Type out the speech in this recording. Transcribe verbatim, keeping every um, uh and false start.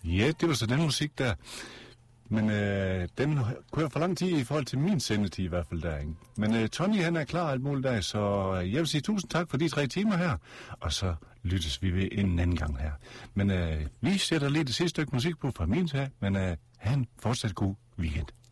Ja, det var så den musik der. Men øh, den kører for lang tid i forhold til min sendetid i hvert fald der, ikke? Men øh, Tony, han er klar alt muligt der, så jeg vil sige tusind tak for de tre timer her. Og så lyttes vi ved en anden gang her. Men øh, vi sætter lige det sidste stykke musik på fra min sag, men øh, han fortsat god weekend.